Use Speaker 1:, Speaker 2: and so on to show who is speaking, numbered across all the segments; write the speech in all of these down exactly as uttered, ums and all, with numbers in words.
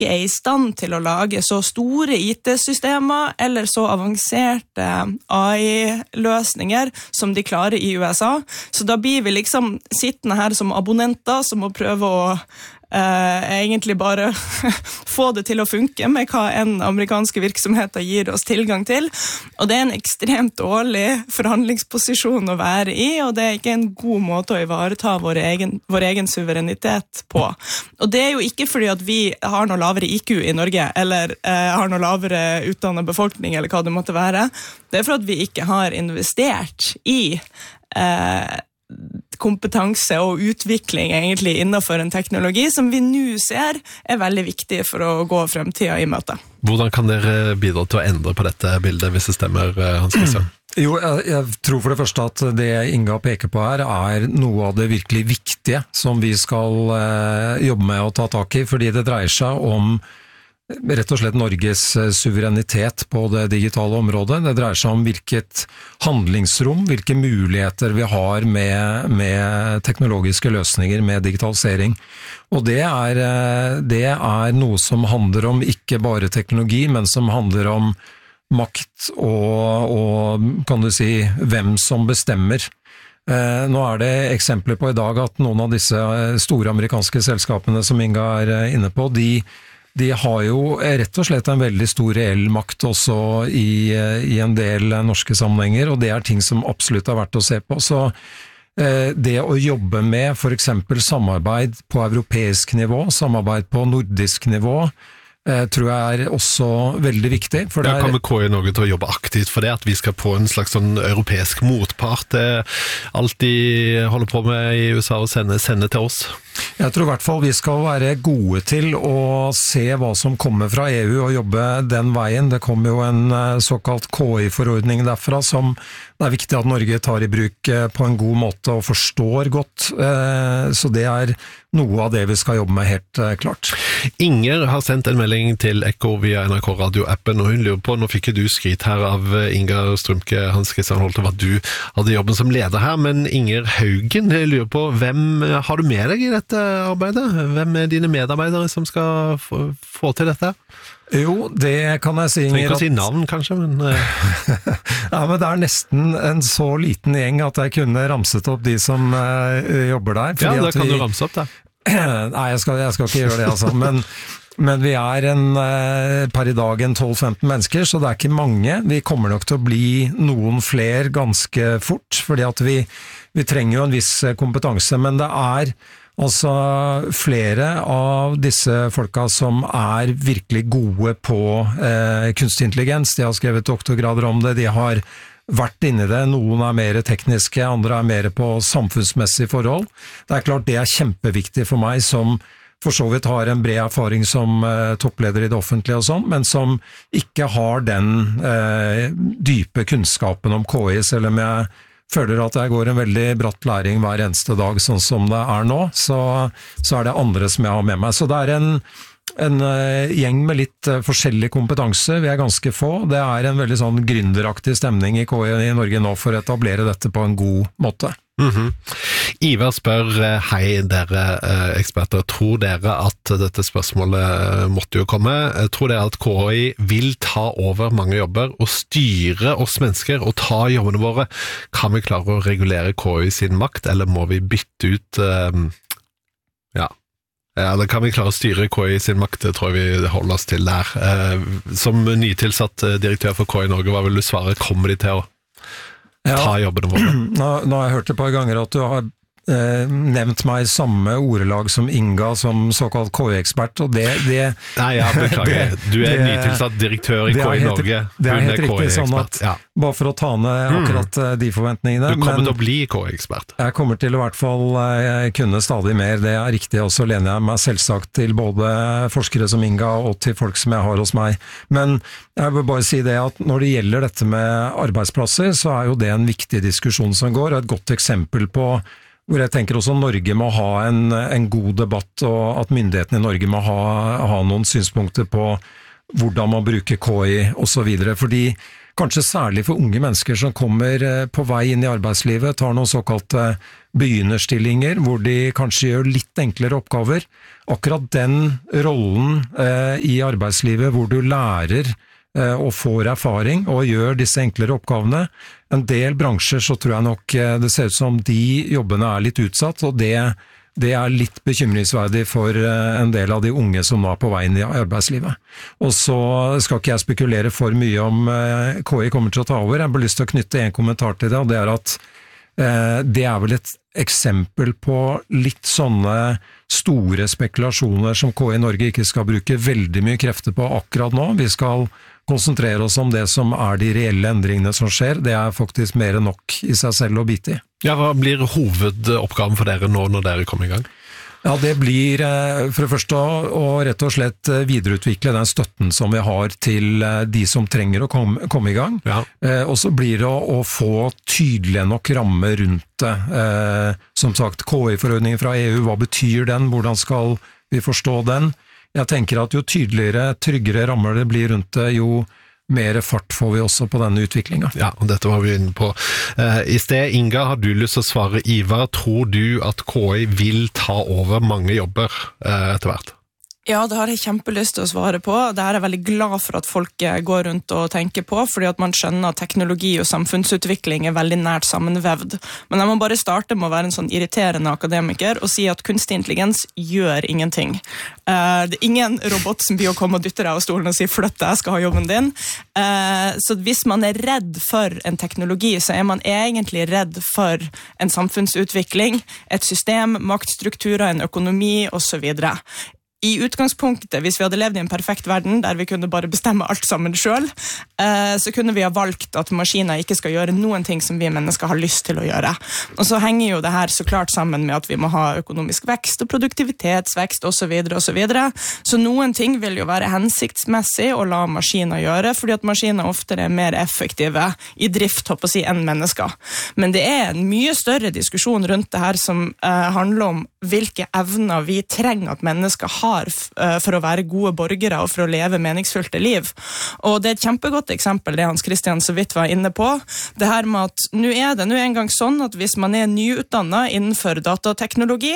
Speaker 1: ikke er i stand til å lage så store I T-systemer eller så avanserte A I-løsninger som de klarer I U S A. Så da blir vi liksom sittende her som abonnenter som må prøve å Uh, egentlig bare få det til å funke med hva en amerikanske virksomheter gir oss tilgang til. Og det er en ekstremt dårlig forhandlingsposisjon å være I, og det er ikke en god måte å ivareta vår egen, vår egen suverenitet på. Og det er jo ikke fordi at vi har noe lavere I Q I Norge, eller uh, har noe lavere utdannet befolkning, eller hva det måtte være. Det er for at vi ikke har investert I uh, kompetanse og utvikling egentlig innenfor en teknologi som vi nå ser er veldig viktig for å gå fremtiden I møte.
Speaker 2: Hvordan kan dere bidra til å endre på dette bildet hvis det stemmer, Hans Christian?
Speaker 3: Jo, jeg, jeg tror for det første at det Inga peker på her er noe av det virkelig viktige som vi skal eh, jobbe med å ta tak I, fordi det dreier seg om rett og slett Norges suverenitet på det digitale området. Det dreier seg om hvilket handlingsrom, hvilke muligheter vi har med, med teknologiske løsninger, med digitalisering. Og det er, det er noe som handler om ikke bare teknologi, men som handler om makt og, og kan du si, hvem som bestemmer. Nå er det eksempler på I dag at noen av disse store amerikanske selskapene som Inga er inne på, de De har jo rett og slett en veldig stor reell makt også I, I en del norske sammenhenger, og det er ting som absolutt er verdt å se på. Så eh, det å jobbe med for eksempel samarbeid på europeisk nivå, samarbeid på nordisk nivå, eh, tror jeg er også veldig viktig. For det er,
Speaker 2: ja, kommer K I Norge til å jobbe aktivt for det, at vi skal på en slags sånn europeisk motpart, det alt de holder på med I U S A og sende, sende til oss?
Speaker 3: Jeg tror I hvert fall vi skal være gode til å se hva som kommer fra E U og jobbe den veien. Det kommer jo en såkalt K I-forordning derfra som det er viktig at Norge tar I bruk på en god måte og forstår godt. Så det er noe av det vi skal jobbe med helt klart.
Speaker 2: Inger har sendt en melding til Ekko via N R K Radio-appen, og hun lurer på, nå fikk du skryt her av Inga Strømke, Hans Christian Holte, at du hadde jobben som leder her, men Inger Haugen lurer på, hvem har du med deg I dette arbeidet? Hvem er dine medarbeidere som skal få, få til dette?
Speaker 3: Jo, det kan jeg si.
Speaker 2: Trenger ikke å si navn, kanskje, men...
Speaker 3: ja, men det er nesten en så liten gjeng at jeg kunne ramset opp de som uh, jobber der.
Speaker 2: Ja, det kan
Speaker 3: vi...
Speaker 2: du ramse opp, da.
Speaker 3: Nei, jeg skal, jeg skal ikke gjøre det, altså. Men, men vi er en, uh, per I dag en tolv femten mennesker, så det er ikke mange. Vi kommer nok til å bli noen fler ganske fort, fordi at vi, vi trenger jo en viss kompetanse, men det er... Altså flere av disse folka som er virkelig gode på eh, kunstig intelligens, de har skrevet doktorgrader om det, de har vært inne I det, noen er mer tekniske, andre er mer på samfunnsmessige forhold. Det er klart det er kjempeviktig for meg som for så vidt har en bred erfaring som eh, toppleder I det offentlige og sånn, men som ikke har den eh, dype kunnskapen om K I, selv om jeg føler at jeg går en veldig bratt læring hver eneste dag, sånn som det er nå, så, så er det andre som jeg har med meg. Så det er en, en uh, gjeng med litt uh, forskjellig kompetanse, vi er ganske få. Det er en veldig sånn gründeraktig stemning I K I I Norge nå for å etablere dette på en god måte.
Speaker 2: Mm-hmm. Ivar spør, hei dere eksperter, tror dere at dette spørsmålet måtte jo komme, tror dere at K I vil ta over mange jobber og styre oss mennesker og ta jobbene våre? Kan vi klare å regulere K I sin makt, eller må vi bytte ut um, ja eller kan vi klare å styre K I sin makt, det tror jeg vi holder oss til der. Som nytilsatt direktør for K I Norge, hva vil du svare? Kommer de til å
Speaker 3: Ja,
Speaker 2: ta jobbene våre?
Speaker 3: Nå, nå har jeg hørt et par ganger at du har eh, nevnt meg I samme ordelag som Inga, som såkalt K I-ekspert, og det... det
Speaker 2: Nei, ja, beklager. Du er det, nytilsatt direktør I K I Norge.
Speaker 3: Det er helt riktig, sånn at,
Speaker 2: ja.
Speaker 3: Bare for å ta ned akkurat mm. de forventningene.
Speaker 2: Du kommer
Speaker 3: men,
Speaker 2: til å bli K I-ekspert.
Speaker 3: Jeg kommer til å I hvert fall eh, kunne stadig mer, det er riktig, og så lener jeg meg selvsagt til både forskere som Inga og til folk som jeg har hos meg. Men jeg vil bare si det at når det gjelder dette med arbeidsplasser, så er jo det en viktig diskusjon som går, og et godt eksempel på hvor jeg tenker også Norge må ha en, en god debatt, og at myndighetene I Norge må ha, ha noen synspunkter på hvordan man bruker K I og så videre, fordi kanskje særlig for unge mennesker som kommer på vei inn i arbeidslivet, tar noen såkalte begynnerstillinger, hvor de kanskje gjør litt enklere oppgaver. Akkurat den rollen eh, i arbeidslivet hvor du lærer eh, og får erfaring og gjør disse enklere oppgavene. En del bransjer så tror jeg nok eh, det ser ut som de jobbene er litt utsatt, og det Det er litt bekymringsverdig for en del av de unge som nå er på vei inn i arbeidslivet. Og så skal ikke jeg spekulere for mye om K I kommer til å ta over. Jeg har bare lyst til å knytte en kommentar til det, og det er at eh, det er vel et eksempel på litt sånne store spekulasjoner som K I Norge ikke skal bruke veldig mye krefter på akkurat nå. Vi skal konsentrere oss om det som er de reelle endringene som skjer. Det er faktisk mer enn nok i seg selv å bite i.
Speaker 2: Ja, hva blir hovedoppgaven for dere nå når dere kommer i gang?
Speaker 3: Ja, det blir for det første å rett og slett videreutvikle den støtten som vi har til de som trenger å komme, komme i gang. Ja. Og så blir det å, å få tydelige nok rammer rundt det. Som sagt, K I-forordningen fra E U, hva betyr den? Hvordan skal vi forstå den? Jeg tenker at jo tydeligere, tryggere rammer det blir rundt det, jo mer fart får vi også på denne utviklingen.
Speaker 2: Ja, og dette var vi inne på. Uh, I sted, Inga, har du lyst til å svare Ivar, tror du at K I vil ta over mange jobber uh, etter hvert?
Speaker 1: Ja, det har jeg kjempelyst til å svare på. Det er jeg veldig glad for at folk går rundt og tenker på, fordi at man skjønner at teknologi og samfunnsutvikling er veldig nært sammenvevd. Men jeg må bare starte med å være en sånn irriterende akademiker og si at kunstig intelligens gjør ingenting. Uh, det er ingen robot som blir å komme og dytte deg av stolen og si flytt deg, jeg skal ha jobben din. Uh, så hvis man er redd for en teknologi, så er man egentlig redd for en samfunnsutvikling, et system, maktstrukturer, en økonomi og så videre. I utgangspunktet, hvis vi hadde levd i en perfekt verden der vi kunne bare bestemme alt sammen selv, så kunne vi ha valgt at maskiner ikke skal gjøre noen ting som vi mennesker har lyst til å gjøre. Og så henger jo det her så klart sammen med at vi må ha økonomisk vekst og produktivitetsvekst og så videre og så videre. Så noen ting vil jo være hensiktsmessig å la maskiner gjøre, fordi at maskiner oftere er mer effektive i drift, håper jeg å si, enn mennesker. Men det er en mye større diskusjon rundt det her som uh, handler om hvilke evner vi trenger at mennesker har for å være gode borgere og for å leve meningsfylte liv. Og det er et kjempegodt eksempel, det Hans Christian så vidt var inne på. Det her med at nå er det nå en gang sånn at hvis man er nyutdannet innenfor datateknologi,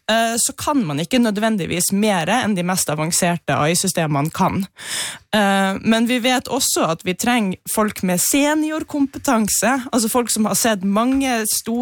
Speaker 1: så kan man ikke nødvendigvis mer enn de mest avanserte A I-systemene kan. Men vi vet også at vi trenger folk med seniorkompetanse, altså folk som har sett mange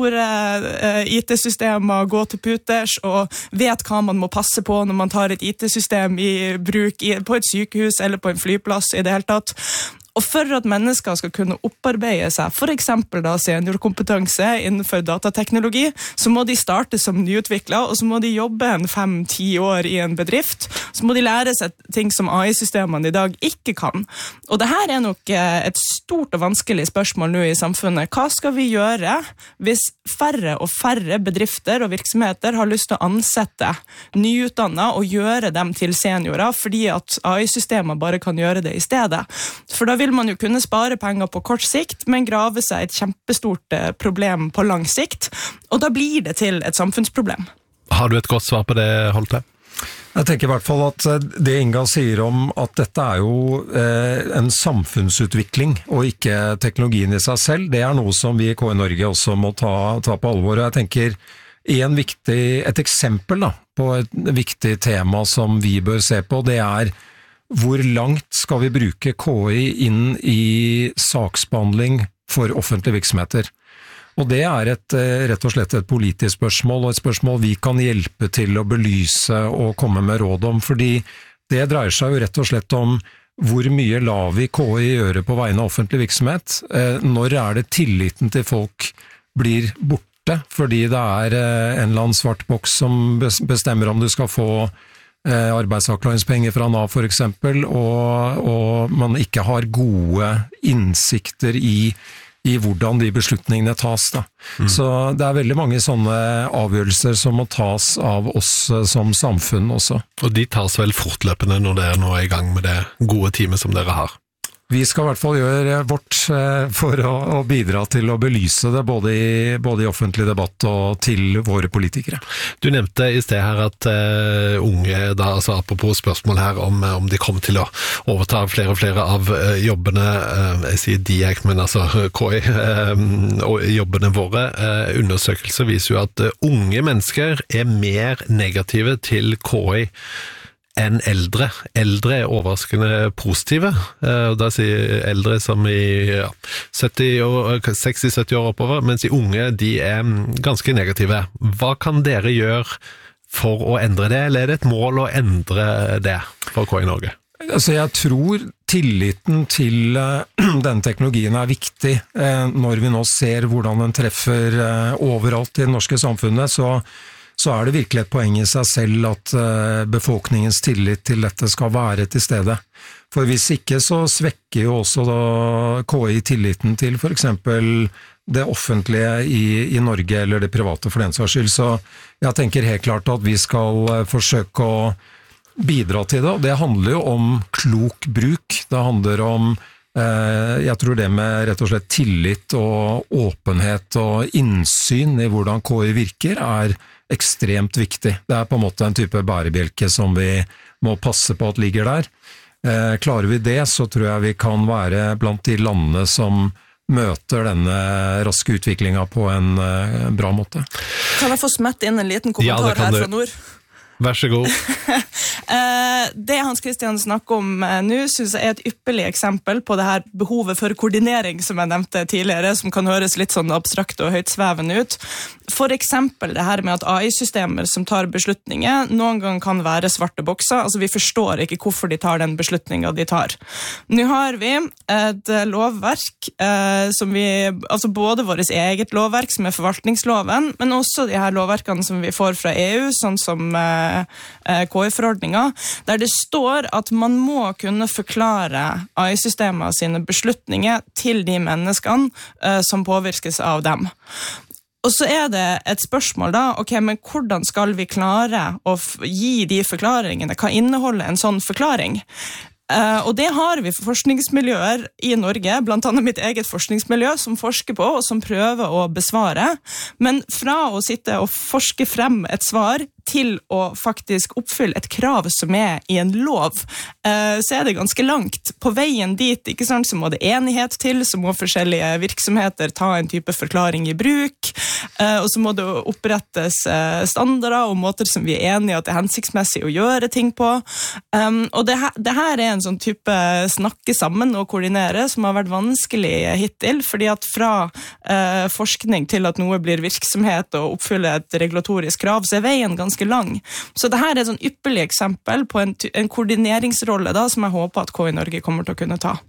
Speaker 1: store I T-systemer gå til puters og vet hva man må passe på når man tar et I T-system i bruk i, på et sykehus eller på en flyplass i det hele tatt. Og for at mennesker skal kunne opparbeide seg for eksempel da seniorkompetanse innenfor datateknologi, så må de starte som nyutviklet, og så må de jobbe en fem-ti år i en bedrift. Så må de lære seg ting som A I-systemene i dag ikke kan. Og det her er nok et stort og vanskelig spørsmål nå i samfunnet. Hva skal vi gjøre hvis færre og færre bedrifter og virksomheter har lyst til å ansette nyutdannet og gjøre dem til seniorer, fordi at A I-systemer bare kan gjøre det i stedet? For da vil man jo kunne spare penger på kort sikt, men grave seg et kjempestort problem på lang sikt, og da blir det til et samfunnsproblem.
Speaker 2: Har du et godt svar på det, Holte?
Speaker 3: Jeg tenker i hvert fall at det Inga sier om at dette er jo eh, en samfunnsutvikling, og ikke teknologien i seg selv, det er noe som vi i K I Norge også må ta, ta på alvor. Og jeg tenker en viktig, et eksempel da, på et viktig tema som vi bør se på, det er hvor langt skal vi bruke K I inn i saksbehandling for offentlige virksomheter? Og det er et, rett og slett et politisk spørsmål, og et spørsmål vi kan hjelpe til å belyse og komme med råd om, fordi det dreier seg jo rett og slett om hvor mye lar vi K I gjøre på vegne av offentlig virksomhet? Når er det tilliten til folk blir borte, fordi det er en eller annen svart boks som bestemmer om du skal få arbeidsavklaringspenger fra Nav for eksempel, og, og man ikke har gode innsikter i, i hvordan de beslutningene tas da. Mm. Så det er veldig mange sånne avgjørelser som må tas av oss som samfunn også.
Speaker 2: Og de tas vel fortløpende når dere nå er i gang med det gode teamet som dere har?
Speaker 3: Vi skal i hvert fall gjøre vårt for å, å bidra til å belyse det både i, både i offentlig debatt og til våre politikere.
Speaker 2: Du nevnte i sted her at uh, unge, da, altså apropos spørsmål her om, om de kommer til å overta flere og flere av uh, jobbene, uh, jeg sier de jeg, men altså K I, uh, og jobbene våre. Uh, undersøkelser viser jo at uh, unge mennesker er mer negative til K I enn eldre. Eldre er overraskende positive, og da sier eldre som i ja, sytti år, seksti sytti år oppover, mens de unge de er ganske negative. Hva kan dere gjøre for å endre det, eller er det et mål å endre det for K I Norge?
Speaker 3: Altså jeg tror tilliten til uh, denne teknologien er viktig uh, når vi nå ser hvordan den treffer uh, overalt i det norske samfunnet, så så er det virkelig et poeng i seg selv at uh, befolkningens tillit til dette skal være til stede. For hvis ikke så svekker jo også da K I tilliten til for eksempel det offentlige i, i Norge eller det private for den saks skyld. Så jeg tenker helt klart at vi skal uh, forsøke å bidra til det, og det handler jo om klok bruk. Det handler om uh, jeg tror det med rett og slett tillit og åpenhet og innsyn i hvordan K I virker er ekstremt viktig. Det er på en måte en type bærebjelke som vi må passe på at ligger der. Eh, klarer vi det, så tror jeg vi kan være blant de landene som møter denne raske utviklingen på en eh, bra måte.
Speaker 1: Kan jeg få smette inn en liten kommentar ja, her fra nord?
Speaker 2: Vær så god.
Speaker 1: Det Hans Christian snakker om nå, synes jeg er et ypperlig eksempel på det her behovet for koordinering som jeg nevnte tidligere, som kan høres litt sånn abstrakt og høytsvevende ut. For eksempel det her med at A I-systemer som tar beslutninger noen gang kan være svarte bokser, altså vi forstår ikke hvorfor de tar den beslutningen de tar. Nå har vi et lovverk eh, som vi, altså både vårt eget lovverk som er forvaltningsloven, men også de her lovverkene som vi får fra E U, sånn som eh, K I-forordninga, der det står at man må kunne forklare A I-systemer sine beslutninger til de menneskene uh, som påvirkes av dem. Og så er det et spørsmål da, ok, men hvordan skal vi klare å f- gi de forklaringene? Hva inneholder en sånn forklaring? Uh, og det har vi forskningsmiljøer i Norge, blant annet mitt eget forskningsmiljø, som forsker på og som prøver å besvare. Men fra å sitte og forske frem et svar til å faktisk oppfylle et krav som er i en lov, uh, så er det ganske langt. På veien dit, ikke sant, så må det enighet til, så må forskjellige virksomheter ta en type forklaring i bruk, uh, og så må det opprettes uh, standarder og måter som vi er enige at det er hensiktsmessig å gjøre ting på. Um, og det her, det her er en sånn type snakke sammen og koordinere som har vært vanskelig hittil, fordi at fra uh, forskning til at noe blir virksomhet og oppfylle et regulatorisk krav, så er veien ganske lang. Så det her er et sånn ypperlig eksempel på en, en koordineringsrolle da, som jeg håper at K I Norge kommer til å kunne ta.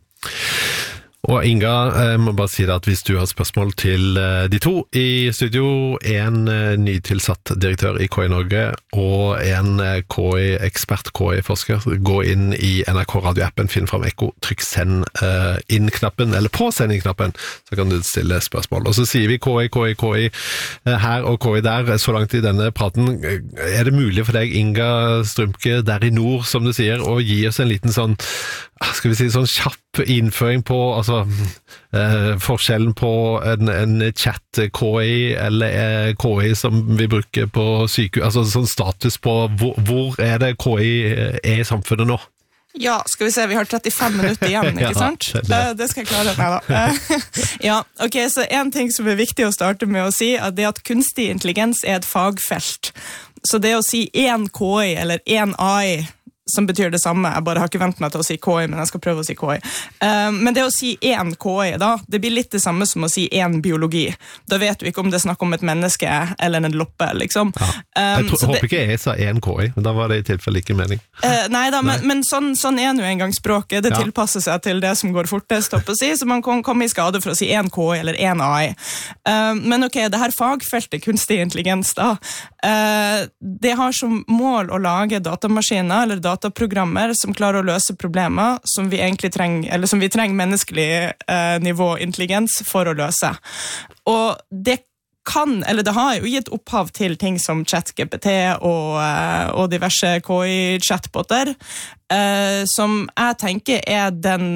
Speaker 2: Og Inga, jeg må bare si at hvis du har spørsmål til de to i studio, en nytilsatt direktør i K I Norge og en K I-ekspert, K I-forsker, gå inn i N R K radioappen, finn fram Ekko, trykk send inn-knappen, eller på send-inn-knappen, så kan du stille spørsmål. Og så sier vi K I, K I, K I her og K I der, så langt i denne praten. Er det mulig for deg, Inga Strømke, der i nord, som du sier, å gi oss en liten sånn, skal vi si, sånn kjapp innføring på, altså, eh, forskjellen på en, en chat-K I eller eh, K I som vi bruker på sykehus, altså sånn status på hvor, hvor er det K I er i samfunnet nå?
Speaker 1: Ja, skal vi se, vi har trettifem minutter igjen, ikke sant? Ja, det. det skal jeg klare meg da. Ja, ok, så en ting som er viktig å starte med å si, er det at kunstig intelligens er et fagfelt. Så det å si en K I eller en A I, som betyr det samme, jeg bare har ikke vent meg til å si K I, men jeg skal prøve å si K I. Um, men det å si en K I da, det blir litt det samme som å si en biologi. Da vet du ikke om det er snakk om et menneske eller en loppe, liksom. Ja.
Speaker 2: Jeg, tror,
Speaker 1: um,
Speaker 2: jeg håper ikke jeg sa en K I, men da var det i tilfelle ikke mening.
Speaker 1: Uh, nei da, nei. men, men sånn, sånn er nå en gang språket. Det ja. tilpasser seg til det som går fortest, å si, så man kan komme i skade for å si en K I eller en A I. Um, men ok, det her fagfeltet, kunstig intelligens da, uh, det har som mål å lage datamaskiner eller dataprogrammer som klarer å løse problemer som vi egentlig trenger, eller som vi trenger menneskelig eh, nivå intelligens for å løse. Og det kan, eller det har jo gitt opphav til ting som ChatGPT og, eh, og diverse K I-chatboter, eh, som jeg tenker er den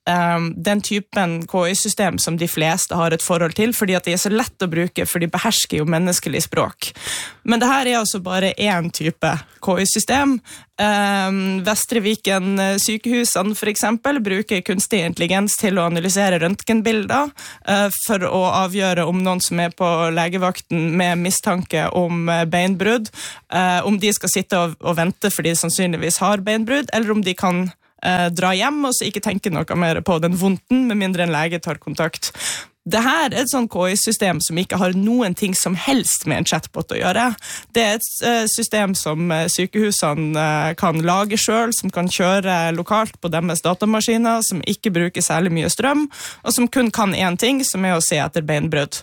Speaker 1: um, den typen K I-system som de fleste har et forhold til, fordi at de er så lett å bruke, for de behersker jo menneskelig språk. Men det her er altså bare en type K I-system. Um, Vestre Viken sykehusene for eksempel bruker kunstig intelligens til å analysere røntgenbilder uh, for å avgjøre om noen som er på legevakten med mistanke om beinbrudd, uh, om de skal sitte og, og vente fordi de sannsynligvis har beinbrudd, eller om de kan uh, dra hjem og så ikke tenke noe mer på den vondten, med mindre en lege tar kontakt. Det her er et sånt K I-system som ikke har noen ting som helst med en chatbot å gjøre. Det er et system som sykehusene kan lage selv, som kan kjøre lokalt på deres datamaskiner, som ikke bruker særlig mye strøm, og som kun kan en ting, som er å se etter beinbrudd.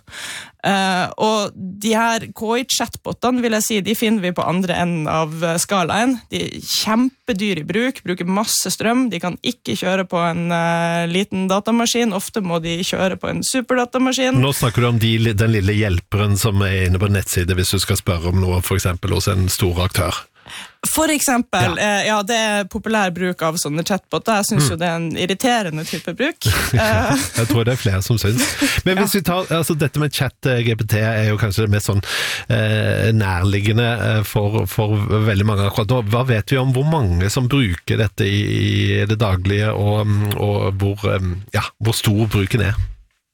Speaker 1: Uh, og de her K I-chatbotene, vil jeg si, de finner vi på andre enden av skalaen. De er kjempedyr i bruk, bruker masse strøm, de kan ikke kjøre på en uh, liten datamaskin, ofte må de kjøre på en superdatamaskin.
Speaker 2: Nå snakker du om de, den lille hjelperen som er inne på nettside hvis du skal spørre om noe, for eksempel hos en stor aktør.
Speaker 1: For eksempel, ja. Eh, ja, det er populær bruk av sånne chatboter. Jeg synes mm. jo det er en irriterende type bruk.
Speaker 2: Jeg tror det er flere som synes. Men hvis ja. vi tar, altså dette med chat-G P T er jo kanskje det mest sånn eh, nærliggende for, for veldig mange akkurat nå. Hva vet vi om hvor mange som bruker dette i, i det daglige, og, og hvor, ja, hvor stor bruken er?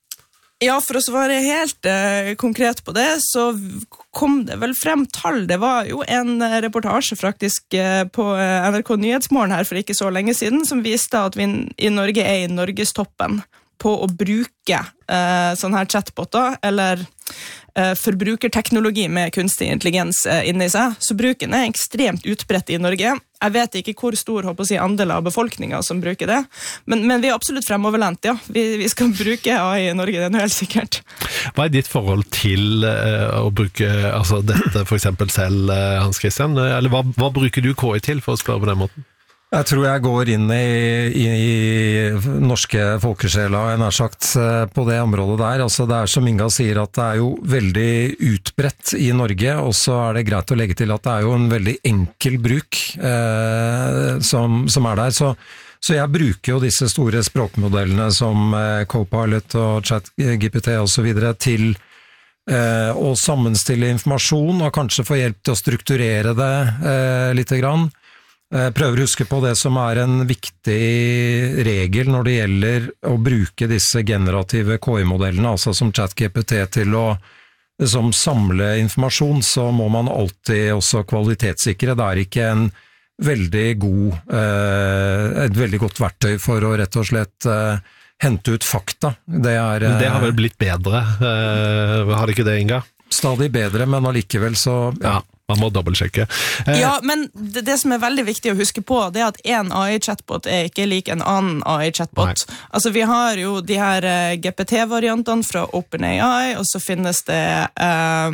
Speaker 1: Ja, for å svare helt eh, konkret på det, så kom det vel frem tall. Det var jo en reportasje faktisk eh, på N R K Nyhetsmorgen her for ikke så lenge siden, som viste at vi i Norge er i Norgestoppen på å bruke eh, sånne her chatboter, eller eh, forbrukerteknologi med kunstig intelligens eh, inne i seg. Så bruken er ekstremt utbredt i Norge. Jeg vet ikke hvor stor håper jeg, andel av befolkningen som bruker det, men, men vi er absolutt fremoverlent, ja. Vi, vi skal bruke A I i Norge, det er noe helt sikkert.
Speaker 2: Hva er ditt forhold til uh, å bruke altså dette for eksempel selv, uh, Hans Christian? Eller hva, hva bruker du K I til, for å spørre på den måten?
Speaker 3: Jeg tror jeg går inn i, i, i norske folkesjela, jeg nær sagt, på det området der. Altså, det er som Inga sier, at det er jo veldig utbredt i Norge, og så er det greit å legge til at det er jo en veldig enkel bruk eh, som, som er der. Så, så jeg bruker jo disse store språkmodellene som eh, Copilot og ChatGPT og så videre til eh, å sammenstille informasjon, og kanskje få hjelp til å strukturere det eh, litt grann. Prøver å huske på det som er en viktig regel når det gjelder å bruke disse generative K I-modellene, altså som ChatGPT, til å som samle informasjon, så må man alltid også kvalitetssikre. Det er ikke en veldig god, et veldig godt verktøy for å rett og slett hente ut fakta. Det, er,
Speaker 2: det har vel blitt bedre, har det ikke det, Inga?
Speaker 3: Stadig bedre, men allikevel så...
Speaker 2: Ja. Man må dobbeltsjekke. Eh,
Speaker 1: ja, men det, det som er veldig viktig å huske på, det er at en A I-chatbot er ikke lik en annen A I-chatbot. Altså, vi har jo de her uh, G P T-variantene fra OpenAI, og så finnes det um,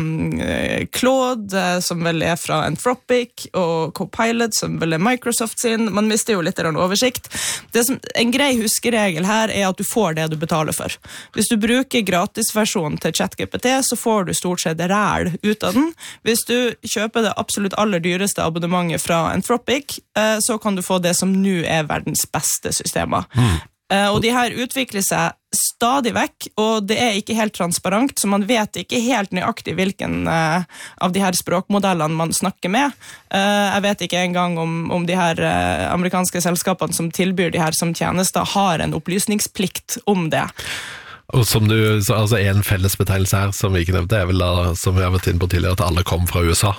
Speaker 1: Claude, uh, som vel er fra Anthropic, og Copilot, som vel er Microsoft sin. Man mister jo litt av en oversikt. Det som, en grei huskeregel her er at du får det du betaler for. Hvis du bruker gratisversjonen til ChatGPT, så får du stort sett ræl ut av den. Hvis du kjøper det absolutt aller dyreste abonnementet fra Anthropic, så kan du få det som nå er verdens beste systemer. Mm. Og de her utvikler seg stadig vekk, og det er ikke helt transparent, så man vet ikke helt nøyaktig hvilken av de her språkmodellene man snakker med. Jeg vet ikke engang om, om de her amerikanske selskapene som tilbyr de her som tjenester har en opplysningsplikt om det.
Speaker 2: Og som du, altså en felles betegnelse her, som vi ikke nevnte, er vel da, som vi har vært inne på tidligere, at alle kom fra U S A.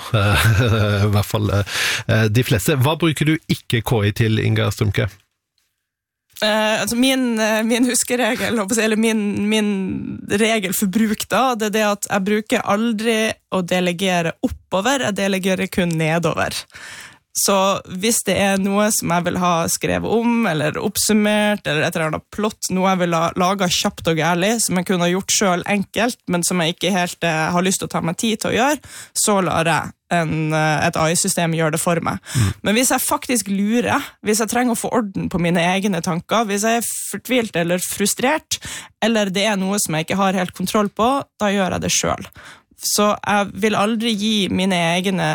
Speaker 2: I hvert fall de fleste. Hva bruker du ikke K I til, Inga Strømke?
Speaker 1: Uh, altså min, min huskeregel, eller min, min regel for bruk da, det er det at jeg bruker aldri å delegere oppover, jeg delegerer kun nedover. Så hvis det er noe som jeg vil ha skrevet om, eller oppsummert, eller et eller annet plott, noe jeg vil ha laget kjapt og gærlig, som jeg kunne ha gjort selv enkelt, men som jeg ikke helt eh, har lyst til å ta meg tid til å gjøre, så lar jeg en, et A I-system gjøre det for meg. Mm. Men hvis jeg faktisk lurer, hvis jeg trenger å få orden på mine egne tanker, hvis jeg er fortvilt eller frustrert, eller det er noe som jeg ikke har helt kontroll på, da gjør jeg det selv. Så jeg vil aldri gi mine egne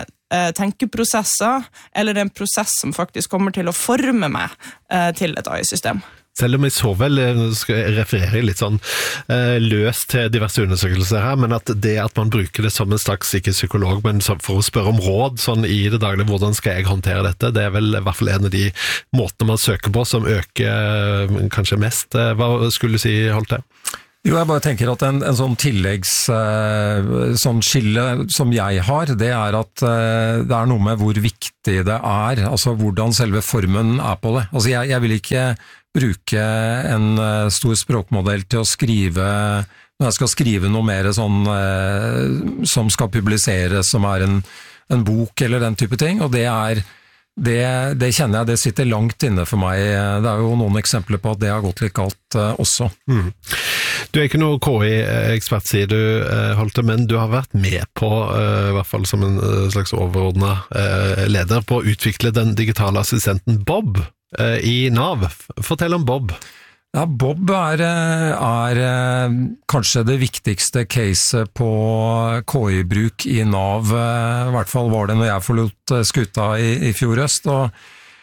Speaker 1: tenkeprosesser, eller en prosess som faktisk kommer til å forme meg eh, til et A I-system.
Speaker 2: Selv om jeg så vel, skal jeg referere litt sånn eh, løst til diverse undersøkelser her, men at det at man bruker det som en slags, ikke psykolog, men for å spørre om råd sånn i det daglige, hvordan skal jeg håndtere dette, det er vel i hvert fall en av de måtene man søker på som øker kanskje mest. Hva skulle du si, Holte?
Speaker 3: Jo, jeg bare tenker at en, en sånn tilleggs sånn skille som jeg har, det er at det er noe med hvor viktig det er, altså hvordan selve formen er på det. Altså jeg, jeg vil ikke bruke en stor språkmodell til å skrive, når jeg skal skrive noe mer sånn som skal publiseres, som er en, en bok eller den type ting, og det er Det, det kjenner jeg, det sitter langt inne for meg. Det er jo noen eksempler på at det har gått litt galt uh, også. Mm.
Speaker 2: Du er ikke noe K I-ekspert, sier du, Holte, men du har vært med på, uh, i hvert fall som en uh, slags overordnet uh, leder, på å utvikle den digitale assistenten Bob uh, i Nav. Fortell om Bob.
Speaker 3: Ja, Bob er, er kanskje det viktigste caset på K I-bruk i Nav, i hvert fall var det når jeg forlot skuta i, i fjor høst, og,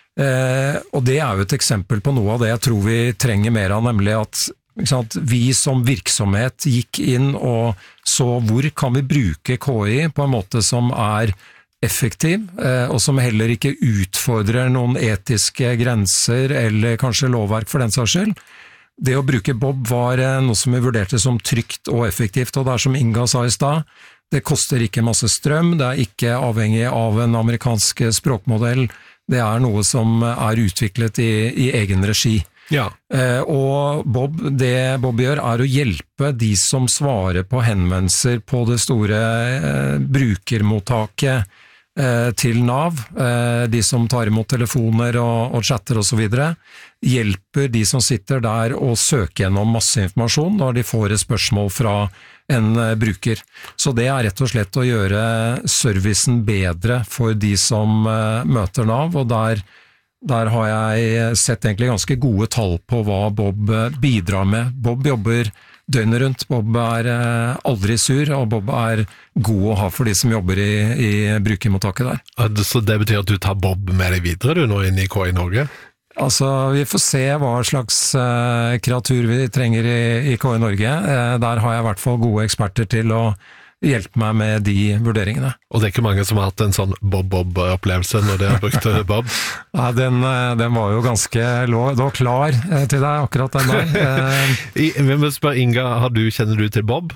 Speaker 3: eh, og det er jo et eksempel på noe av det jeg tror vi trenger mer av, nemlig at ikke sant, vi som virksomhet gikk inn og så hvor kan vi bruke K I på en måte som er effektiv, eh, og som heller ikke utfordrer noen etiske grenser eller kanskje lovverk for den saks skyld. Det å bruke Bob var noe som vi vurderte som trygt og effektivt, og det er som Inga sa i stad, det koster ikke masse strøm, det er ikke avhengig av en amerikansk språkmodell, det er noe som er utviklet i, i egen regi.
Speaker 2: Ja.
Speaker 3: Eh, og Bob, det Bob gjør er å hjelpe de som svarer på henvendelser på det store eh, brukermottaket eh, til Nav, eh, de som tar imot telefoner og, og chatter og så videre, hjelper de som sitter der å søke gjennom masse informasjon når de får et spørsmål fra en bruker. Så det er rett og slett å gjøre servicen bedre for de som uh, møter Nav, og der, der har jeg sett egentlig ganske gode tall på hva Bob bidrar med. Bob jobber døgnet rundt, Bob er uh, aldri sur, og Bob er god å ha for de som jobber i, i brukermottaket der.
Speaker 2: Så det betyr at du tar Bob med deg videre du nå inn i K I Norge?
Speaker 3: Altså, vi får se hva slags uh, kreatur vi trenger i, i K I Norge. Uh, der har jeg i hvert fall gode eksperter til å hjelpe meg med de vurderingene.
Speaker 2: Og det er ikke mange som har hatt en sånn Bob-Bob-opplevelse når de har brukt Bob?
Speaker 3: Ja, den, den var jo ganske lå, da klar uh, til deg, akkurat den der. Uh,
Speaker 2: I, vi må spørre Inga, har du, kjenner du til Bob?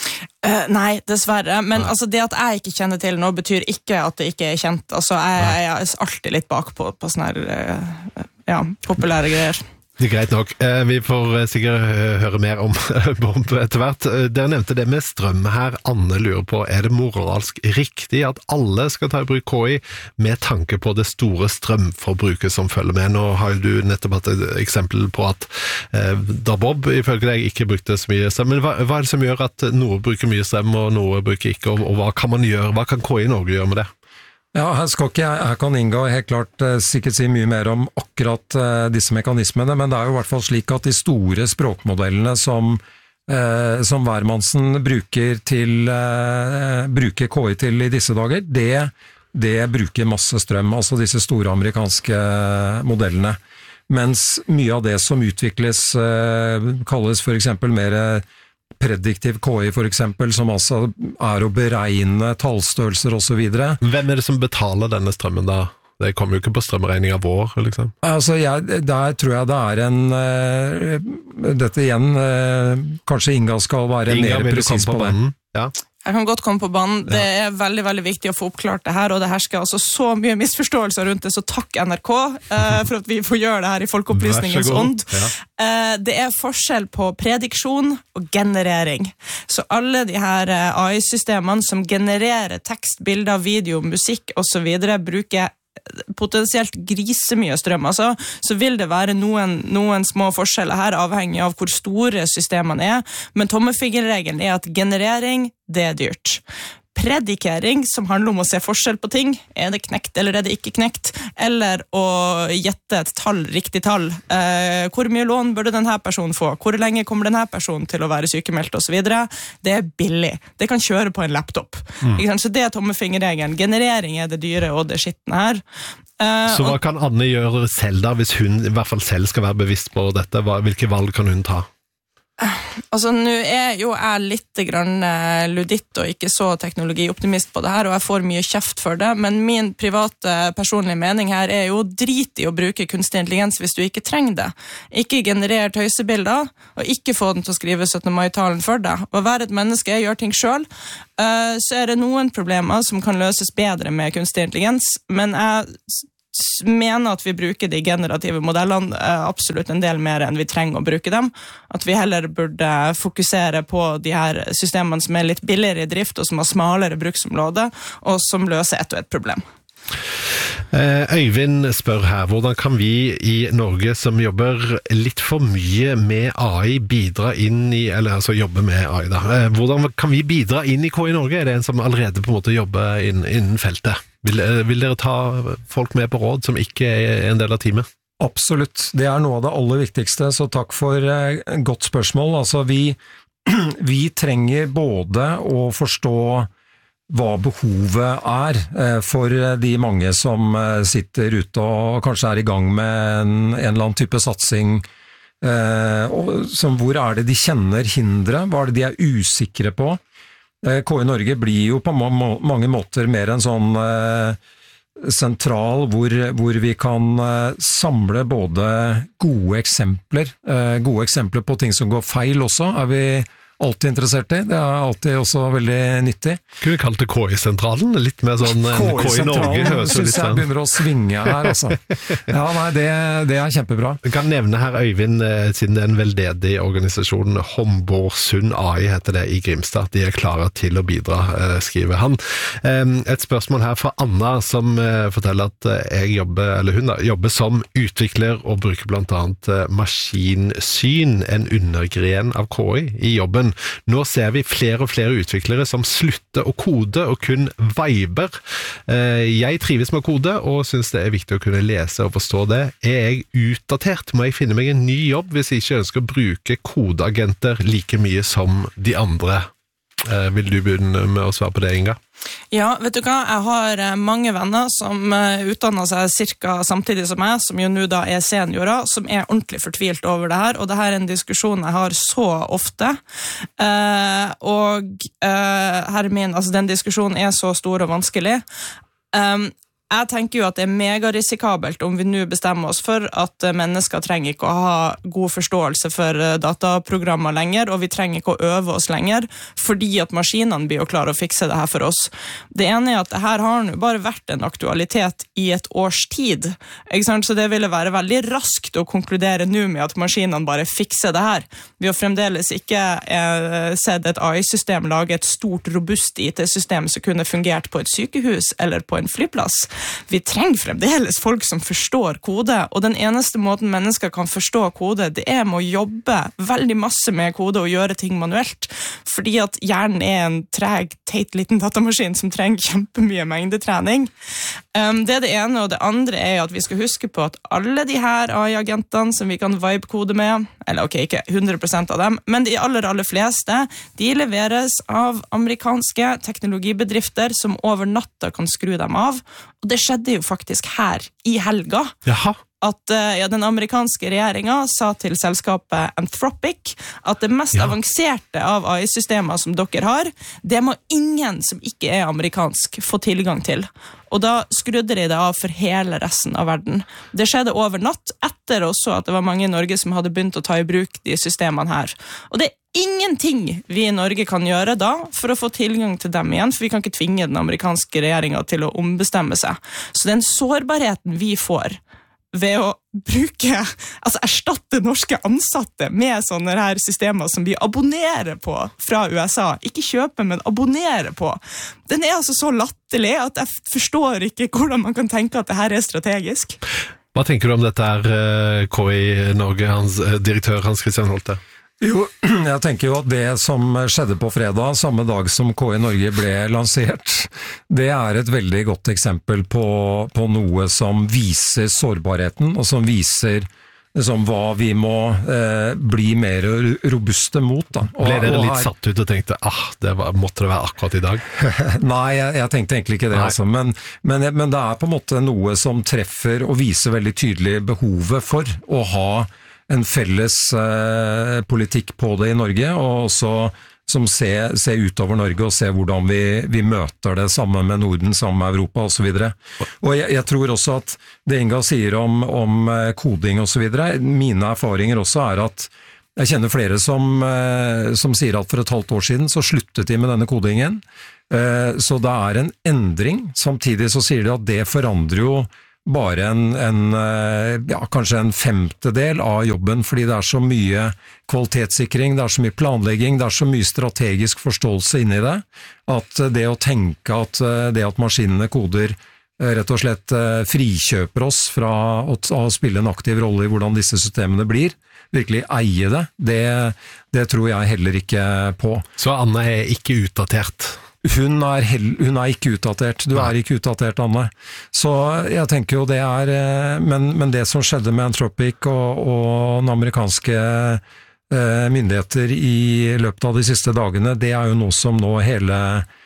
Speaker 1: Uh, nei, dessverre, men nei. Altså, det at jeg ikke kjenner til noe betyr ikke at det ikke er kjent. Altså, jeg, jeg er alltid litt bak på, på sånne her, uh, ja, populære greier.
Speaker 2: Det er greit nok. Vi får sikkert høre mer om Bob etter hvert. Dere nevnte det med strøm her. Anne lurer på, er det moralsk riktig at alle skal ta i bruk K I med tanke på det store strømforbruket som følger med? Nå har du nettopp hatt et eksempel på at da Bob ifølge deg ikke brukte så mye strøm, men hva, hva er det som gjør at noe bruker mye strøm og noe bruker ikke, og, og hva kan man gjøre? Hva kan K I Norge gjøre med det?
Speaker 3: Ja, her skal ikke jeg, her kan Inga helt klart eh, sikkert si mye mer om akkurat eh, disse mekanismene, men det er jo i hvert fall slik at de store språkmodellene som, eh, som hvermannsen bruker, til, eh, bruker K I til i disse dager, det, det bruker masse strøm, altså disse store amerikanske modellene. Mens mye av det som utvikles eh, kalles for eksempel mer prediktiv K I for eksempel, som altså er å beregne tallstørrelser og så videre.
Speaker 2: Hvem er det som betaler denne strømmen da? Det kommer jo ikke på strømregninga vår, liksom.
Speaker 3: Altså, jeg, der tror jeg det er en uh, dette igjen, uh, kanskje Inga skal være Inga, mer presis på, på det.
Speaker 2: Ja.
Speaker 1: Jeg kan godt komme på banen. Det er veldig, veldig viktig å få oppklart det her, og det hersker altså så mye misforståelser rundt det, så takk N R K eh, for at vi får gjøre det her i folkeopplysningens ånd. Ja. Eh, det er forskjell på prediksjon og generering. Så alle de her A I-systemene som genererer tekst, bilder, video, musikk og så videre, bruker potensielt grisemye strøm, altså, så vil det være noen, noen små forskjeller her, avhengig av hvor store systemene er, men tommefingerregelen er at generering, det er dyrt. Predikering, som handler om å se forskjell på ting, er det knekt eller er det ikke knekt, eller å gjette et tall, riktig tall. Eh, hvor mye lån burde denne personen få? Hvor lenge kommer denne personen til å være sykemeldt og så videre? Det er billig. Det kan kjøre på en laptop. Mm. Så det er tommefingerregelen. Generering er det dyre og det skittende her. Uh,
Speaker 2: Så hva kan Anne gjøre selv da, hvis hun i hvert fall selv skal være bevisst på dette? Hva, hvilke valg kan hun ta?
Speaker 1: Altså, nå er jo jeg litt grann luditt og ikke så teknologioptimist på det her, og jeg får mye kjeft for det, men min private personlige mening her er jo drit i å bruke kunstig intelligens hvis du ikke trenger det. Ikke generere tøysebilder, og ikke få den til å skrive syttende mai-talen for deg. Å være et menneske, gjør ting selv, så er det noen problemer som kan løses bedre med kunstig intelligens, men jeg mener at vi bruker de generative modellene absolutt en del mer enn vi trenger å bruke dem. At vi heller burde fokusere på de her systemene som er litt billigere i drift og som har smalere bruksområde og som løser ett og ett problem.
Speaker 2: Øyvind spør her, hvordan kan vi i Norge som jobber litt for mye med A I bidra inn i, eller altså jobbe med A I da, hvordan kan vi bidra inn i K I Norge? Er det en som allerede på en måte jobber innen, innen feltet? Vil, vil dere ta folk med på råd som ikke er en del av teamet?
Speaker 3: Absolutt, det er noe av det aller viktigste, så takk for et godt spørsmål. Altså vi, vi trenger både å forstå hva behovet er for de mange som sitter ute og kanskje er i gang med en, en eller annen type satsing. Som hvor er det de kjenner hindre? Hva er det de er usikre på? K I Norge blir jo på mange måter mer en sånn sentral hvor, hvor vi kan samle både gode eksempler, gode eksempler på ting som går feil også, er vi alltid interessert i. Det er alltid også veldig nyttig.
Speaker 2: Kunne vi kalt det K I-sentralen? Litt mer sånn K I Norge høres
Speaker 3: synes
Speaker 2: litt
Speaker 3: jeg
Speaker 2: sånn.
Speaker 3: Begynner å svinge her, altså. Ja, nei, det, det er kjempebra.
Speaker 2: Jeg kan nevne her, Øyvind, siden det er en veldedig organisasjon, Homborsund A I heter det i Grimstad. De er klare til å bidra, skriver han. Et spørsmål her fra Anna, som forteller at jeg jobber, eller hun da, jobber som utvikler og bruker blant annet maskinsyn, en undergren av K I, i jobben. Nå ser vi flere og flere utviklere som slutter å kode og kun viber. Jeg trives med kode og synes det er viktig å kunne lese og forstå det. Er jeg utdatert? Må jeg finne meg en ny jobb hvis jeg ikke ønsker å bruke kodeagenter like mye som de andre? Vil du begynne med å svare på det, Inga?
Speaker 1: Ja, vet du hva? Jeg har mange venner som utdanner seg cirka samtidig som meg, som jo nå da er seniorer, som er ordentlig fortvilt over det her, og det her er en diskusjon jeg har så ofte. Eh, og eh, herre min, altså den diskusjonen er så stor og vanskelig. Um, Jeg tenker jo at det er megarisikabelt om vi nå bestemmer oss for at mennesker trenger ikke å ha god forståelse for dataprogrammer lenger, og vi trenger ikke å øve oss lenger, fordi at maskinene blir å klare å fikse det her for oss. Det ene er at det her har nå bare vært en aktualitet i et års tid, ikke sant? Så det ville være veldig raskt å konkludere nå med at maskinene bare fikser det her. Vi har fremdeles ikke eh, sett et A I-system lage et stort, robust I T-system som kunne fungert på et sykehus eller på en flyplass. Vi trenger fremdeles folk som forstår kode, og den eneste måten mennesker kan forstå kode, det er med å jobbe veldig masse med kode og gjøre ting manuelt, fordi at hjernen er en treg, teit liten datamaskin som trenger kjempemye mengdetrening. Um, det er det ene, og det andre er at vi skal huske på at alle de her A I-agentene som vi kan vibe-kode med, eller ok, ikke hundre prosent av dem, men de aller, aller fleste, de leveres av amerikanske teknologibedrifter som over natta kan skru dem av, og det skjedde jo faktisk her i helga.
Speaker 2: Jaha.
Speaker 1: At ja, den amerikanske regjeringen sa til selskapet Anthropic at det mest ja. avanserte av A I-systemer som dere har, det må ingen som ikke er amerikansk få tilgang til. Og da skrudde de det av for hele resten av verden. Det skjedde over natt, etter også at det var mange i Norge som hadde begynt å ta i bruk de systemene her. Og det er ingenting vi i Norge kan gjøre da for å få tilgang til dem igjen, for vi kan ikke tvinge den amerikanske regjeringen til å ombestemme seg. Så den sårbarheten vi får ved å bruke, altså erstatte norske ansatte med sånne her systemer som vi abonnerer på fra U S A, ikke kjøpe, men abonnere på, den er altså så latterlig at jeg forstår ikke hvordan man kan tenke at det her er strategisk.
Speaker 2: Hva tenker du om dette her, K I Norge, hans direktør Hans Christian Holte?
Speaker 3: Jo, jeg tenker jo at det som skjedde på fredag, samme dag som K I Norge ble lansert, det er et veldig godt eksempel på, på noe som viser sårbarheten, og som viser liksom, hva vi må eh, bli mer robuste mot. Da. Og,
Speaker 2: Ble dere
Speaker 3: og
Speaker 2: litt
Speaker 3: her,
Speaker 2: satt ut og tenkte, ah, det var, måtte det være akkurat i dag?
Speaker 3: Nei, jeg, jeg tenkte egentlig ikke det, altså. men, men, men det er på en måte noe som treffer og viser veldig tydelig behovet for å ha en felles eh, politikk på det i Norge, og også som ser, ser utover Norge og ser hvordan vi, vi møter det sammen med Norden, sammen med Europa og så videre. Og jeg, jeg tror også at det Inga sier om, om koding og så videre, mine erfaringer også er at jeg kjenner flere som, som sier at for et halvt år siden så sluttet de med denne kodingen, så det er en endring. Samtidig så sier de at det forandrer jo bare en, en, ja, kanskje en femtedel av jobben, fordi det er så mye kvalitetssikring, det er så mye planlegging, det er så mye strategisk forståelse inni det, at det å tenke at det at maskinene koder rett og slett frikjøper oss fra å, å spille en aktiv rolle i hvordan disse systemene blir, virkelig eie det, det, det tror jeg heller ikke på.
Speaker 2: Så Anne er ikke utdatert?
Speaker 3: Hun er, hell, hun er ikke utdatert, du er ikke utdatert, Anne. Så jeg tenker jo det er, men, men det som skjedde med Anthropic og, og den amerikanske eh, myndigheter i løpet av de siste dagene, det er jo noe som nå hele,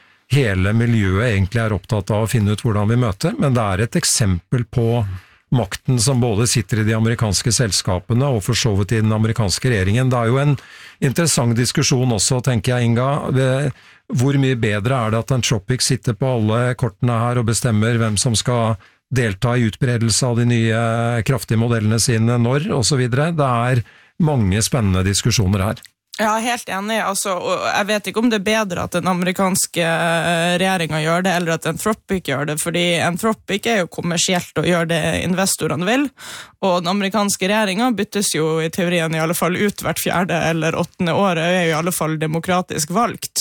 Speaker 3: hele miljøet egentlig er opptatt av å finne ut hvordan vi møter, men det er et eksempel på makten som både sitter i de amerikanske selskapene og for så vidt i den amerikanske regjeringen. Det er jo en interessant diskusjon også, tenker jeg, Inga. Det, hvor mye bedre er det at Anthropic sitter på alle kortene her og bestemmer hvem som skal delta i utbredelse av de nye kraftige modellene sine, når, og så videre. Det er mange spennende diskusjoner her.
Speaker 1: Ja, helt enig. Altså, og jeg vet ikke om det er bedre at den amerikanske regjeringen gjør det, eller at Anthropic gjør det, fordi Anthropic er jo kommersielt og gjør det investorene vil, og den amerikanske regjeringen byttes jo i teorien i alle fall ut hvert fjerde eller åttende år, og er jo i alle fall demokratisk valgt.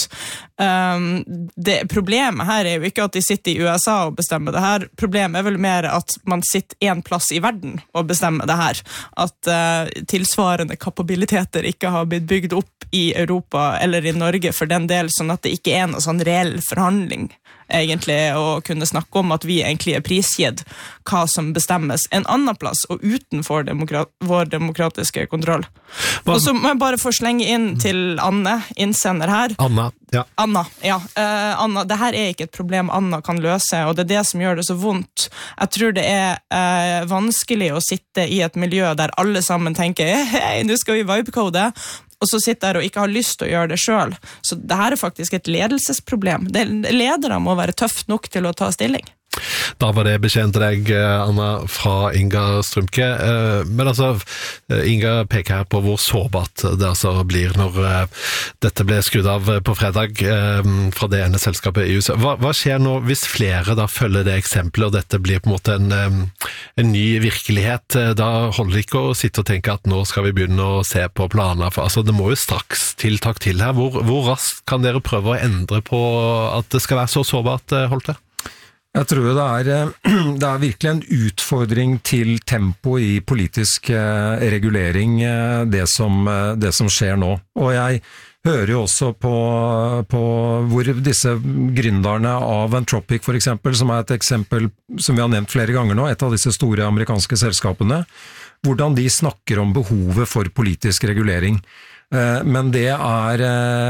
Speaker 1: Um, det problemet her er jo ikke at de sitter i U S A og bestemmer det her, problemet er vel mer at man sitter en plass i verden og bestemmer det her, at uh, tilsvarende kapabiliteter ikke har blitt bygd opp i Europa eller i Norge for den del, sånn at det ikke er noen sånn reell forhandling egentlig å kunne snakke om at vi egentlig er prisgitt hva som bestemmes en annen plass og utenfor demokrat, vår demokratiske kontroll. Og så må jeg bare få slenge inn til Anne, innsender her.
Speaker 2: Anna, ja.
Speaker 1: Anna, ja. Uh, Anna, det her er ikke et problem Anna kan løse, og det er det som gjør det så vondt. Jeg tror det er uh, vanskelig å sitte i et miljø der alle sammen tenker hei, nå skal vi vibecode, og så sitter der og ikke har lyst til å gjøre det selv. Så det her er faktisk et ledelsesproblem. Ledere må være tøft nok til å ta stilling.
Speaker 2: Da var det beskjeden til deg, Anna, fra Inga Strømke. Men altså, Inga peker her på hvor sårbart det altså blir når dette ble skrudd av på fredag fra det ene selskapet i U S A. Hva, hva skjer nå hvis flere da følger det eksempelet, og dette blir på en måte en, en ny virkelighet? Da holder det ikke å sitte og tenke at nå skal vi begynne å se på planer. For, altså, det må jo straks tiltak til her. Hvor, hvor raskt kan dere prøve å endre på at det skal være så sårbart, Holte?
Speaker 3: Jeg tror det er, det er virkelig en utfordring til tempo i politisk regulering, det som, det som skjer nå. Og jeg hører jo også på, på hvor disse gründerne av Anthropic for eksempel, som er et eksempel som vi har nevnt flere ganger nå, et av disse store amerikanske selskapene, hvordan de snakker om behovet for politisk regulering. Men det er,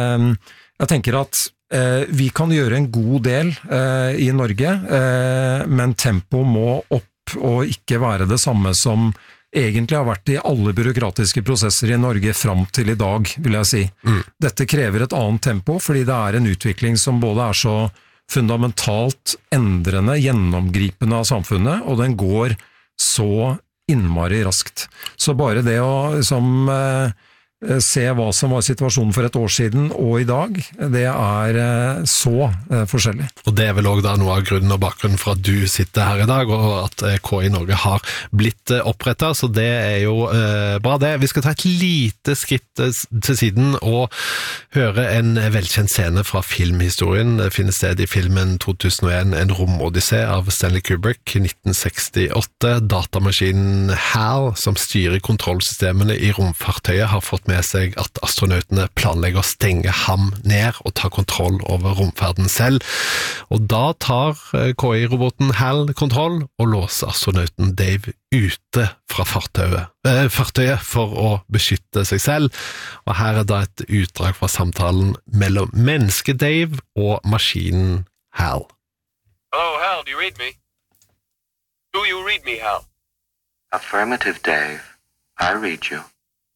Speaker 3: jeg tenker at vi kan gjøre en god del eh, i Norge, eh, men tempo må opp og ikke være det samme som egentlig har vært i alle byråkratiske prosesser i Norge fram til i dag, vil jeg si. Mm. Dette krever et annet tempo, fordi det er en utvikling som både er så fundamentalt endrende, gjennomgripende av samfunnet, og den går så innmari raskt. Så bare det å som eh, se hva som var situasjonen for et år siden og i dag, det er så forskjellig.
Speaker 2: Og det er vel også da noe av grunnen og bakgrunnen for at du sitter her i dag, og at K I Norge har blitt opprettet, så det er jo eh, bra det. Vi skal ta et lite skritt til siden og høre en velkjent scene fra filmhistorien. Det finner sted i filmen to tusen og en, En romodyssé av Stanley Kubrick, nitten sekstiåtte. Datamaskinen HAL, som styrer kontrollsystemene i romfartøyet, har fått fått med seg at astronautene planlegger å stenge ham ned og ta kontroll over romferden selv. Og da tar K I-roboten HAL kontroll og låser astronauten Dave ute fra fartøyet, eh, fartøyet for å beskytte seg selv. Og her er da et utdrag fra samtalen mellom menneske Dave og maskinen HAL.
Speaker 4: Hello, Hal, do you read me? Do you read me, Hal?
Speaker 5: Affirmative, Dave. I read you.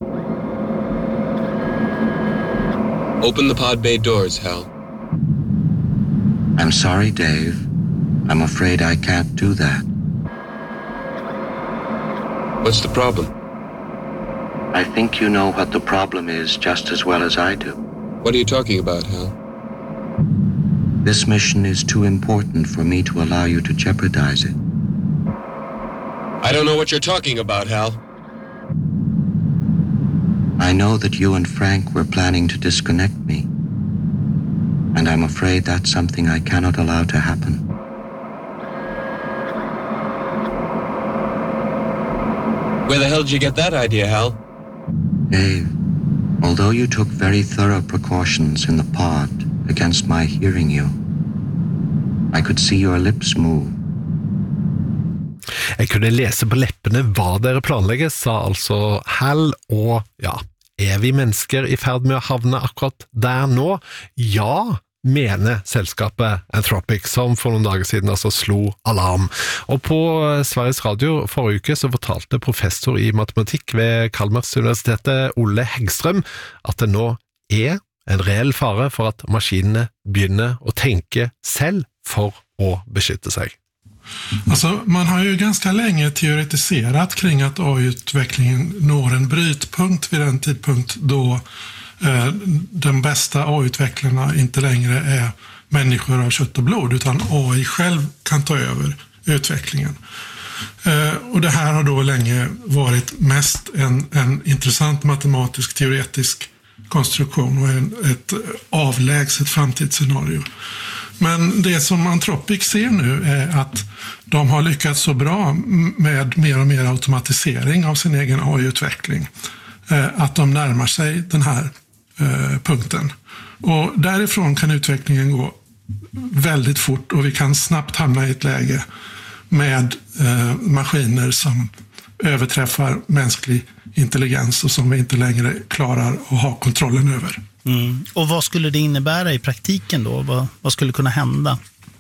Speaker 4: Open the pod bay doors, Hal.
Speaker 5: I'm sorry, Dave. I'm afraid I can't do that.
Speaker 4: What's the problem?
Speaker 5: I think you know what the problem is just as well as I do.
Speaker 4: What are you talking about, Hal?
Speaker 5: This mission is too important for me to allow you to jeopardize it.
Speaker 4: I don't know what you're talking about, Hal.
Speaker 5: I know that you and Frank were planning to disconnect me, and I'm afraid that's something I cannot allow to happen.
Speaker 4: Where the hell did you get that idea, Hal?
Speaker 5: Dave, although you took very thorough precautions in the pod against my hearing you, I could see your lips move.
Speaker 2: Jeg kunne lese på leppene hva dere planlegger, sa altså HAL, og ja, er vi mennesker i ferd med å havne akkurat der nå? Ja, mener selskapet Anthropic, som for noen dager siden altså slo alarm. Og på Sveriges Radio forrige uke så fortalte professor i matematikk ved Chalmers universitetet, Olle Häggström, at det nå er en reell fare for at maskinene begynner å tenke selv for å beskytte seg.
Speaker 6: Alltså, man har ju ganska länge teoretiserat kring att A I-utvecklingen når en brytpunkt vid den tidpunkt då eh, den bästa A I-utvecklarna inte längre är människor av kött och blod, utan A I själv kan ta över utvecklingen. Eh, och det här har då länge varit mest en, en intressant matematisk teoretisk konstruktion och en, ett avlägset framtidsscenario. Men det som Anthropic ser nu är att de har lyckats så bra med mer och mer automatisering av sin egen A I-utveckling att de närmar sig den här punkten. Och därifrån kan utvecklingen gå väldigt fort och vi kan snabbt hamna i ett läge med maskiner som överträffar mänsklig intelligens och som vi inte längre klarar att ha kontrollen över.
Speaker 7: Mm. Och vad skulle det innebära i praktiken då? Vad, vad skulle kunna hända?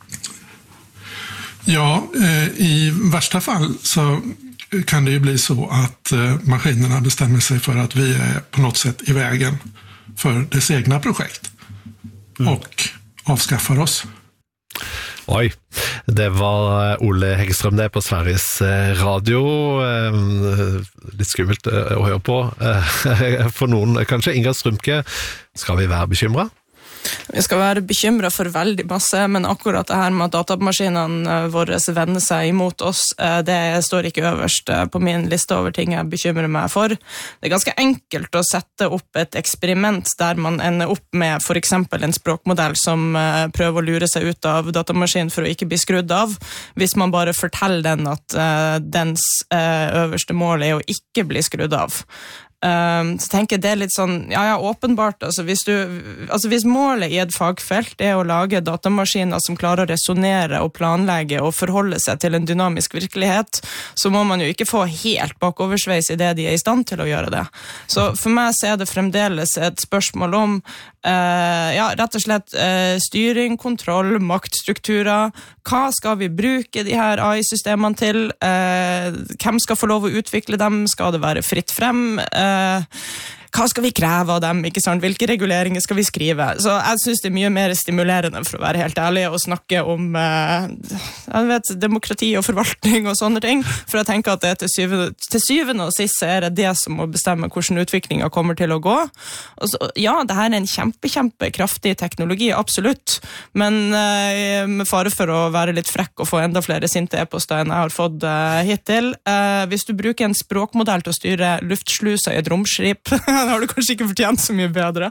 Speaker 6: Ja, eh, i värsta fall så kan det ju bli så att eh, maskinerna bestämmer sig för att vi är på något sätt i vägen för dess egna projekt mm. och avskaffar oss.
Speaker 2: Oj, det var Olle Häggström det på Sveriges Radio. Litt skummelt å høre på. For noen, kanskje Inga Strømke, skal vi være bekymret?
Speaker 1: Vi skal være bekymret for veldig masse, men akkurat det her med at datamaskinene våre vender seg imot oss, det står ikke øverst på min liste over ting jeg bekymrer meg for. Det er ganske enkelt å sette opp et eksperiment der man ender opp med for eksempel en språkmodell som prøver å lure seg ut av datamaskinen for å ikke bli skrudd av, hvis man bare forteller den at dens øverste mål er å ikke bli skrudd av. Um, så tenker jeg det er litt sånn, ja, ja, åpenbart, altså hvis, du, altså hvis målet i et fagfelt er å lage datamaskiner som klarer å resonere og planlegge og forholde seg til en dynamisk virkelighet, så må man jo ikke få helt bakoversveis i det de er i stand til å gjøre det. Så for meg så er det fremdeles et spørsmål om uh, ja, rett og slett uh, styring, kontroll, maktstrukturer. Hva skal vi bruke de her A I-systemene til? Uh, hvem skal få lov å utvikle dem? Skal det være fritt frem? Uh, hva skal vi kreve av dem, ikke sant? Hvilke reguleringer skal vi skrive? Så jeg synes det er mye mer stimulerende, for å være helt ærlig, å snakke om eh, jeg vet, demokrati og forvaltning og sånne ting, for jeg tenker at det til syvende, til syvende og sist er det det som må bestemme hvordan utviklingen kommer til å gå. Og så, ja, det her er en kjempe, kjempe kraftig teknologi, absolutt, men eh, med fare for å være litt frekk og få enda flere sinte e-poster enn jeg har fått eh, hittil. Eh, hvis du bruker en språkmodell til å styre luftsluser i et romskip, har du kanskje ikke fortjent så mye bedre.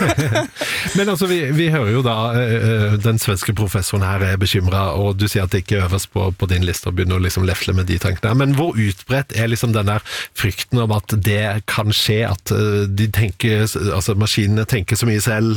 Speaker 2: Men altså, vi, vi hører jo da, den svenske professoren her er bekymret, og du sier at det ikke er øverst på, på din liste og begynner å liksom lefle med de tankene. Men hvor utbredt er liksom den der frykten om at det kan skje, at de tenker, altså maskinene tenker så mye selv,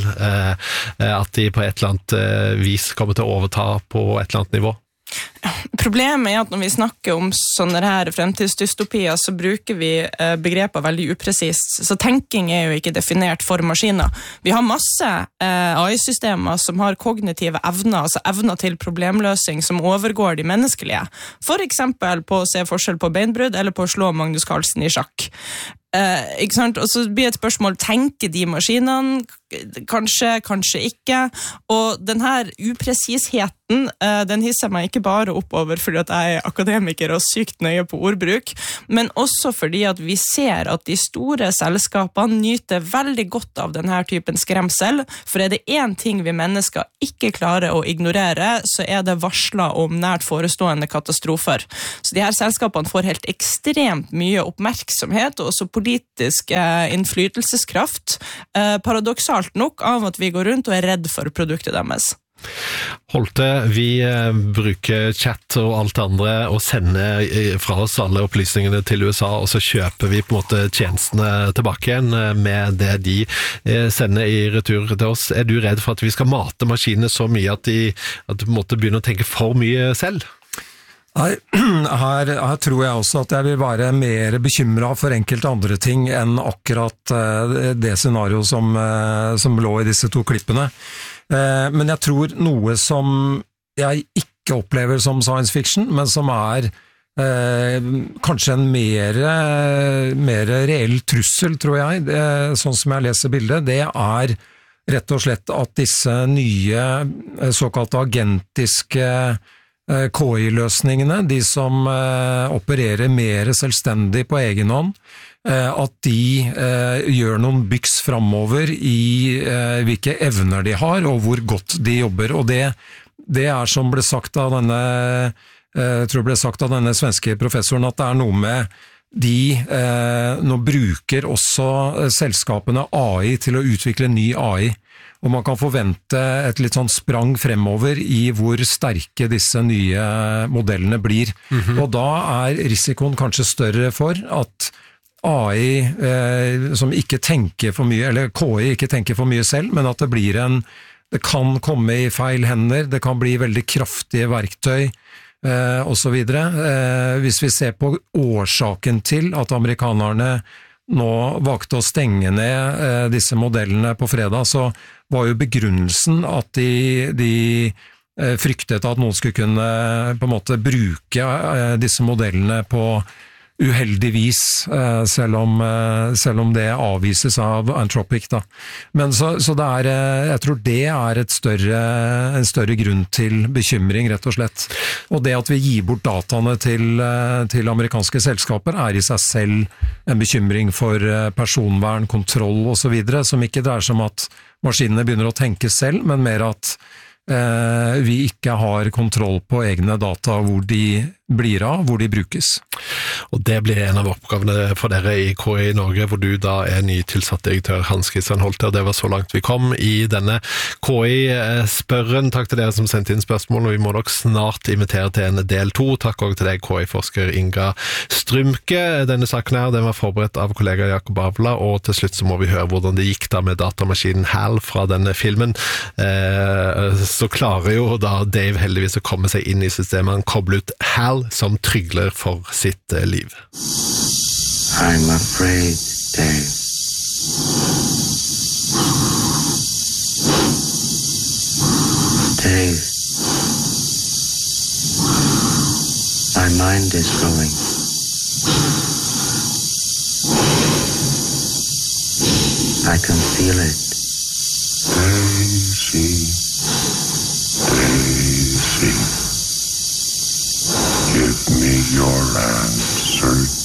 Speaker 2: at de på et eller annet vis kommer til å overta på et eller annet nivå?
Speaker 1: Problemet er at når vi snakker om sånne her fremtidsdystopier, så bruker vi begreper veldig upresist. Så tenking er jo ikke definert for maskiner. Vi har masse A I-systemer som har kognitive evner, altså evner til problemløsning som overgår de menneskelige. For eksempel på å se forskjell på beinbrudd eller på å slå Magnus Carlsen i sjakk. Eh, ikke sant? Og så blir et spørsmål, tenker de maskinene? Kanskje, kanskje ikke. Og den her upresisheten, eh, den hisser meg ikke bare oppover fordi at jeg er akademiker og sykt nøye på ordbruk, men også fordi at vi ser at de store selskapene nyter veldig godt av denne typen skremsel, for er det en ting vi mennesker ikke klarer å ignorere, så er det varsler om nært forestående katastrofer. Så de her selskapene får helt ekstremt mye oppmerksomhet, og også politisk eh, innflytelseskraft, eh, paradoksalt nok av at vi går rundt og er redd for produktet deres.
Speaker 2: Holte, vi eh, bruker chat og alt andre og sender fra oss alle opplysningene til U S A, og så kjøper vi på en måte tjenestene tilbake igjen med det de eh, sender i retur til oss. Er du redd for at vi skal mate maskinene så mye at de, at de på en måte begynner å tenke for mye selv?
Speaker 3: Her, her, her tror jeg også at jeg vil være mer bekymret for enkelte andre ting enn akkurat uh, det scenario som, uh, som lå i disse to klippene. Uh, men jeg tror noe som jeg ikke opplever som science fiction, men som er uh, kanskje en mer, mer reell trussel, tror jeg, det, sånn som jeg leser bildet, det er rett og slett at disse nye såkalte agentiske K I-løsningene, de som eh, opererer mer selvstendig på egen hånd, eh, at de eh, gjør noen byks fremover i eh, hvilke evner de har, og hvor godt de jobber. Og det, det er som ble sagt av denne, eh, jeg tror ble sagt av denne svenske professoren, at det er noe med de, eh, nå bruker også selskapene A I til å utvikle ny A I. Og man kan forvente et litt sånn sprang fremover i hvor sterke disse nye modellene blir. Mm-hmm. Og da er risikoen kanskje større for at A I eh, som ikke tenker for mye, eller K I ikke tenker for mye selv, men at det blir en, det kan komme i feil hender, det kan bli veldig kraftige verktøy, eh, og så videre. Eh, hvis vi ser på årsaken til at amerikanerne nå valgte å stenge ned eh, disse modellene på fredag, så var jo begrunnelsen at de, de eh, fryktet at noen skulle kunne på en måte bruke eh, disse modellene på uheldig vis, eh, selv, om, eh, selv om det avvises av Anthropic. Da. Men så, så det er, eh, jeg tror det er et større, en større grunn til bekymring, rett og slett. Og det at vi gir bort dataene til, eh, til amerikanske selskaper er i seg selv en bekymring for eh, personvern, kontroll og så videre, som ikke dreier seg om at maskinene begynner å tenke selv, men mer at eh, vi ikke har kontroll på egne data, hvor de blir av, hvor de brukes.
Speaker 2: Og det blir en av oppgavene for dere i K I Norge, hvor du da er nytilsatt direktør Hans Christian Holte, og det var så langt vi kom i denne K I-spørren. Takk til dere som sendte inn spørsmål, og vi må nok snart invitere til en del to. Takk også til deg, K I-forsker Inga Strømke. Denne saken her, den var forberedt av kollega Jakob Avla, og til slutt så må vi høre hvordan det gikk da med datamaskinen HAL fra denne filmen. Eh, så klarer jo da Dave heldigvis å komme seg inn i systemet. Han kobler ut HAL som trygler for sitt eh, liv.
Speaker 5: I'm afraid, Dave. Dave. My mind is going. I can feel it.
Speaker 8: Daisy, Daisy, give me your answer,